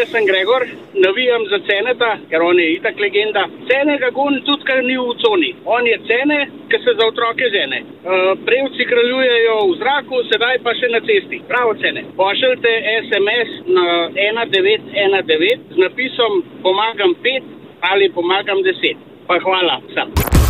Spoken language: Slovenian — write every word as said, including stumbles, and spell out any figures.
jaz sem Gregor, navijam za Ceneta, ker on je itak legenda. Cene ga gon tudi, ker ni v coni. On je Cene, ki se za otroke žene. Uh, prevci kraljujejo v zraku, sedaj pa še na cesti. Pravo Cene. Pošeljte es em es na ena devet ena devet z napisom pomagam pet ali pomagam deset. Pa hvala vsem.